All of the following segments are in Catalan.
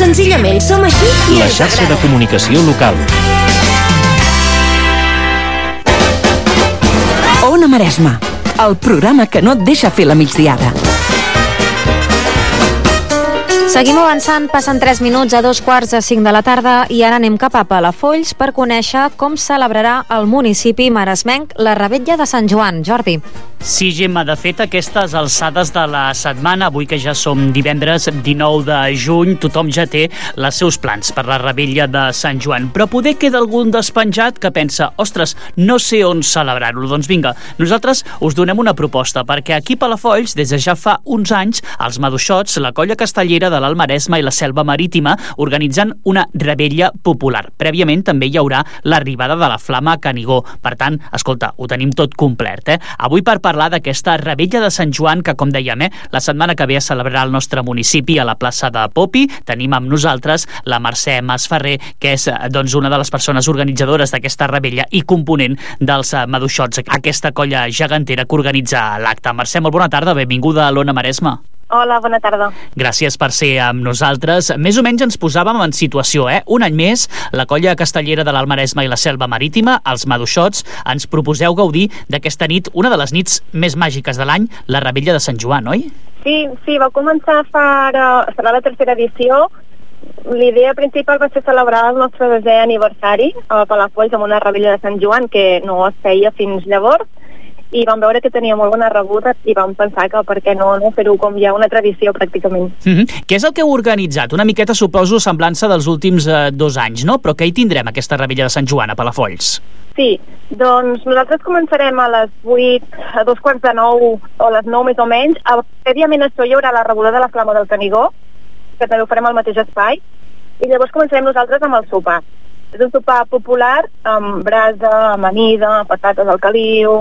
Senzillament som així i La xarxa de comunicació local. Ona Maresma, el programa que no et deixa fer la migdiada. Seguim avançant, passen 3 minuts a 2:45 de la tarda i ara anem cap a Palafolls per conèixer com celebrarà el municipi maresmenc la Revetlla de Sant Joan. Jordi. Sí, Gemma, de fet, aquestes alçades de la setmana, avui que ja som divendres 19 de juny, tothom ja té els seus plans per la Revetlla de Sant Joan. Però poder queda algun despenjat que pensa, ostres, no sé on celebrar-ho. Doncs vinga, nosaltres us donem una proposta, perquè aquí a Palafolls, des de ja fa uns anys, els Maduixots, la colla castellera de l'Alt Maresme i la Selva Marítima, organitzen una revetlla popular. Prèviament també hi haurà l'arribada de la Flama a Canigó. Per tant, escolta, ho tenim tot complet, Avui per parlar d'aquesta Revetlla de Sant Joan que, com dèiem, la setmana que ve es celebrarà al nostre municipi a la plaça de Popi. Tenim amb nosaltres la Mercè Masferrer, que és una de les persones organitzadores d'aquesta revetlla i component dels Maduixots, aquesta colla gegantera que organitza l'acte. Mercè, molt bona tarda, benvinguda a l'Ona Maresma. Hola, bona tarda. Gràcies per ser amb nosaltres. Més o menys ens posàvem en situació, Un any més, la colla castellera de l'Alt Maresme i la Selva Marítima, els Maduixots, ens proposeu gaudir d'aquesta nit, una de les nits més màgiques de l'any, la Revetlla de Sant Joan, oi? Sí, va començar serà la tercera edició. L'idea principal va ser celebrar el nostre 10è aniversari a Palafolls amb una Revetlla de Sant Joan que no es feia fins llavors, i vam veure que tenia molt bona rebuda i vam pensar que per què no fer-ho com ja una tradició pràcticament. Què és el que heu organitzat? Una miqueta, suposo, semblança dels últims 2 anys, no? Però què hi tindrem, aquesta Revetlla de Sant Joan a Palafolls? Sí, doncs nosaltres començarem a les 8, a 2:45 o a les 9 més o menys. Prèviament això hi haurà la rebuda de la Flama del Canigó, que també ho farem al mateix espai, i llavors començarem nosaltres amb el sopar. És un sopar popular amb brasa, amanida, patates al caliu,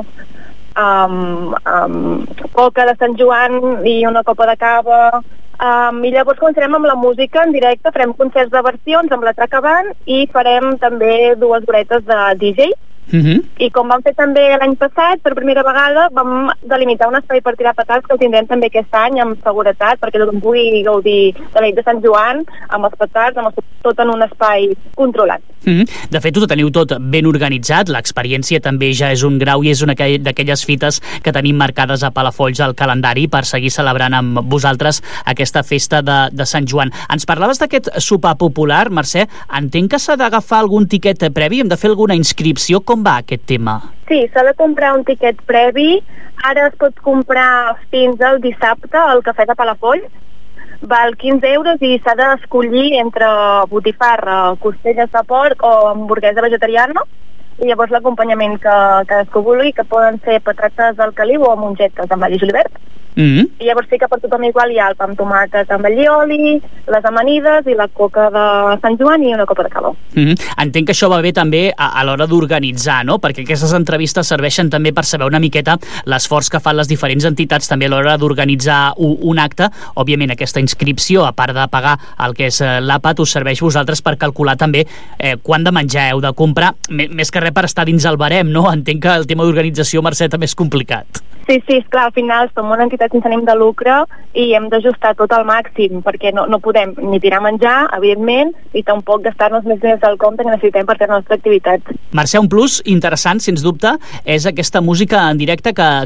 coca de Sant Joan i una copa de cava, i llavors començarem amb la música en directe, farem concerts de versions amb la traca band i farem també 2 horetes de DJ. I com vam fer també l'any passat, per primera vegada vam delimitar un espai per tirar petards que el tindrem també aquest any amb seguretat, perquè tothom pugui gaudir de la nit de Sant Joan amb els petards, tot en un espai controlat. De fet, ho teniu tot ben organitzat, l'experiència també ja és un grau i és una d'aquelles fites que tenim marcades a Palafolls al calendari per seguir celebrant amb vosaltres aquesta festa de Sant Joan. Ens parlaves d'aquest sopar popular, Mercè, entenc que s'ha d'agafar algun tiquet previ, hem de fer alguna inscripció, com va aquest tema? Sí, s'ha de comprar un tiquet previ, ara es pot comprar fins al dissabte al Cafè de Palafolls, val 15 euros i s'ha d'escollir entre botifarra, costelles de porc o hamburguesa vegetariana, i llavors l'acompanyament que cadascú vulgui, que poden ser patates al caliu o mongetes amb all i julivert. I llavors sí que per tothom igual hi ha el pa amb tomàquet amb allioli, les amanides i la coca de Sant Joan i una copa de cava. Entenc que això va bé també a l'hora d'organitzar, no? Perquè aquestes entrevistes serveixen també per saber una miqueta l'esforç que fan les diferents entitats també a l'hora d'organitzar un acte. Òbviament aquesta inscripció, a part de pagar el que és l'àpat, us serveix vosaltres per calcular també quant de menjar heu de comprar, més que res per estar dins el barem, no? Entenc que el tema d'organització, Mercè, també és complicat. Sí, esclar, al final som una entitat sense ànim de lucre i hem d'ajustar tot al màxim, perquè no podem ni tirar menjar, evidentment, i tampoc gastar-nos més diners del compte que necessitem per fer la nostra activitat. Mercè, un plus interessant, sens dubte, és aquesta música en directe que